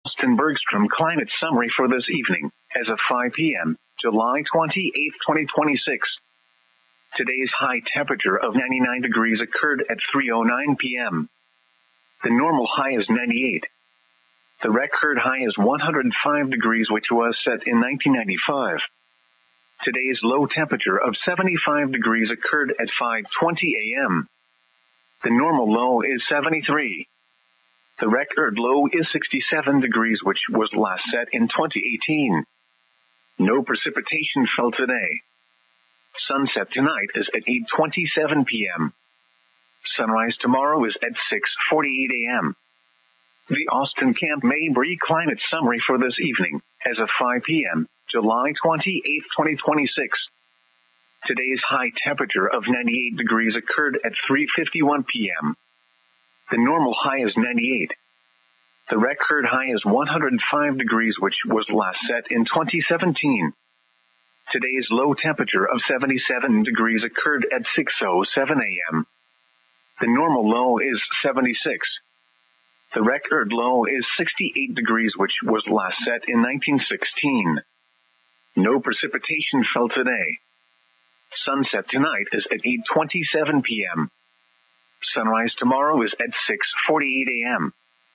Austin Bergstrom climate summary for this evening, as of 5 p.m., July 28, 2026. Today's high temperature of 99 degrees occurred at 3:09 p.m. The normal high is 98. The record high is 105 degrees, which was set in 1995. Today's low temperature of 75 degrees occurred at 5:20 a.m. The normal low is 73. The record low is 67 degrees, which was last set in 2018. No precipitation fell today. Sunset tonight is at 8:27 p.m. Sunrise tomorrow is at 6:48 a.m. The Austin Camp Mabry climate summary for this evening, as of 5 p.m., July 28, 2026. Today's high temperature of 98 degrees occurred at 3:51 p.m. The normal high is 98. The record high is 105 degrees, which was last set in 2017. Today's low temperature of 77 degrees occurred at 6:07 a.m. The normal low is 76. The record low is 68 degrees, which was last set in 1916. No precipitation fell today. Sunset tonight is at 8:27 p.m. Sunrise tomorrow is at 6:48 a.m.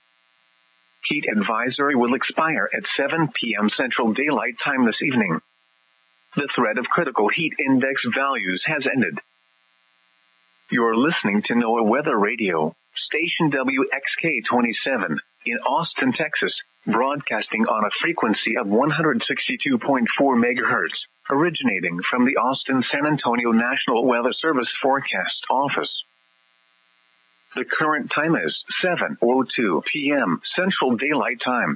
Heat advisory will expire at 7 p.m. Central Daylight Time this evening. The threat of critical heat index values has ended. You're listening to NOAA Weather Radio, station WXK-27, in Austin, Texas, broadcasting on a frequency of 162.4 megahertz, originating from the Austin-San Antonio National Weather Service Forecast Office. The current time is 7:02 p.m. Central Daylight Time.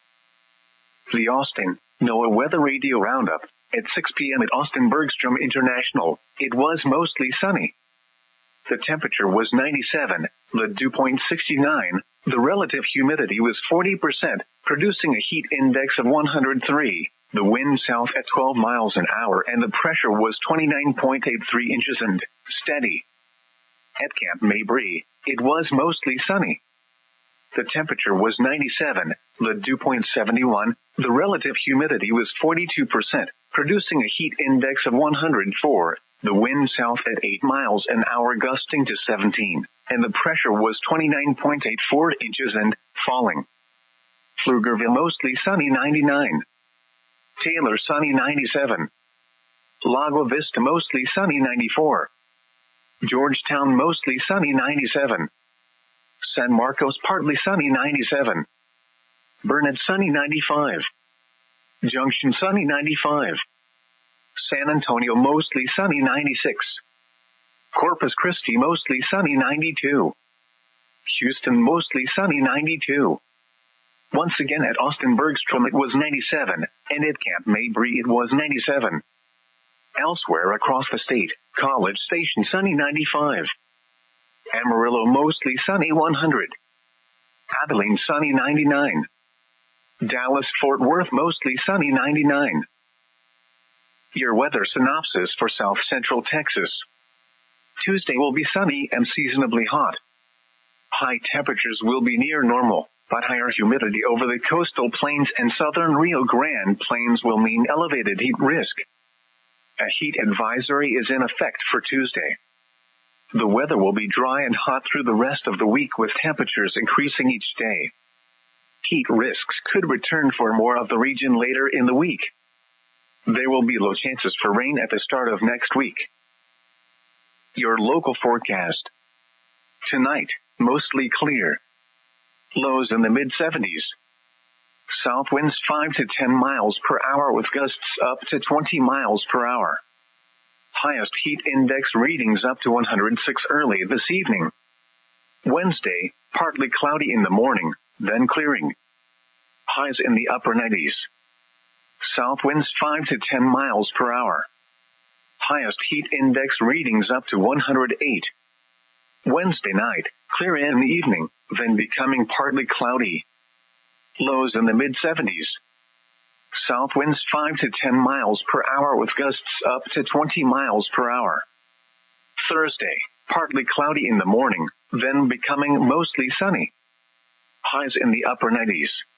The Austin NOAA Weather Radio Roundup. At 6 p.m. at Austin Bergstrom International, it was mostly sunny. The temperature was 97, the dew point 69, the relative humidity was 40%, producing a heat index of 103, the wind south at 12 miles an hour, and the pressure was 29.83 inches and steady. At Camp Mabry, it was mostly sunny. The temperature was 97, the dew point 71, the relative humidity was 42%, producing a heat index of 104, the wind south at 8 miles an hour gusting to 17, and the pressure was 29.84 inches and falling. Pflugerville mostly sunny 99. Taylor sunny 97. Lago Vista mostly sunny 94. Georgetown mostly sunny 97. San Marcos partly sunny 97. Burnett sunny 95. Junction sunny 95. San Antonio mostly sunny 96. Corpus Christi mostly sunny 92. Houston mostly sunny 92. Once again at Austin Bergstrom it was 97, and at Camp Mabry it was 97. Elsewhere across the state, College Station sunny 95. Amarillo mostly sunny 100. Abilene sunny 99. Dallas-Fort Worth mostly sunny 99. Your weather synopsis for South Central Texas. Tuesday will be sunny and seasonably hot. High temperatures will be near normal, but higher humidity over the coastal plains and southern Rio Grande plains will mean elevated heat risk. A heat advisory is in effect for Tuesday. The weather will be dry and hot through the rest of the week, with temperatures increasing each day. Heat risks could return for more of the region later in the week. There will be low chances for rain at the start of next week. Your local forecast. Tonight, mostly clear. Lows in the mid-70s. South winds 5 to 10 miles per hour with gusts up to 20 miles per hour. Highest heat index readings up to 106 early this evening. Wednesday, partly cloudy in the morning, then clearing. Highs in the upper 90s. South winds 5 to 10 miles per hour. Highest heat index readings up to 108. Wednesday night, clear in the evening, then becoming partly cloudy. Lows in the mid-70s. South winds 5 to 10 miles per hour with gusts up to 20 miles per hour. Thursday, partly cloudy in the morning, then becoming mostly sunny. Highs in the upper 90s.